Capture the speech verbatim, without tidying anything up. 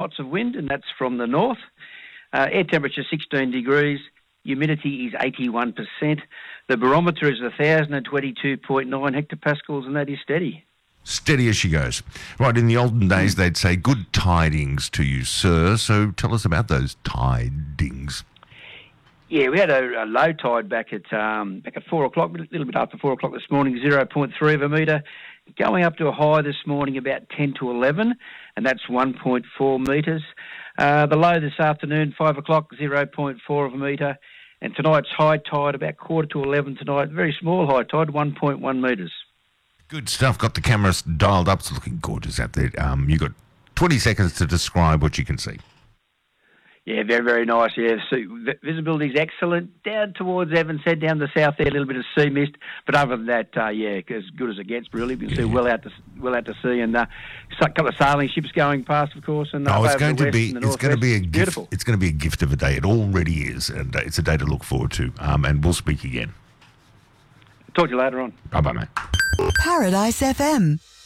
lots of wind, and that's from the north. Uh, air temperature sixteen degrees. Humidity is eighty-one percent. The barometer is one thousand twenty-two point nine hectopascals, and that is steady. Steady as she goes. Right, in the olden days, they'd say good tidings to you, sir. So tell us about those tidings. Yeah, we had a, a low tide back at um, back at four o'clock, a little bit after four o'clock this morning, zero point three of a metre, going up to a high this morning about ten to eleven, and that's one point four metres. Uh, the low this afternoon, five o'clock, zero point four of a metre, and tonight's high tide about quarter to eleven tonight, very small high tide, one point one metres. Good stuff. Got the cameras dialed up. It's looking gorgeous out there. Um, you got twenty seconds to describe what you can see. Yeah, very, very nice. Yeah, so visibility is excellent. Down towards Evans Head, down the south there, a little bit of sea mist. But other than that, uh, yeah, as good as it gets, really. You can see Yeah. well out to well out to sea, and uh, a couple of sailing ships going past, of course. And Oh, uh, it's over going the to west be and the it's going to northwest. be a It's gift. beautiful. It's going to be a gift of a day. It already is, and uh, it's a day to look forward to. Um, and we'll speak again. Talk to you later on. Bye bye, mate. Paradise F M.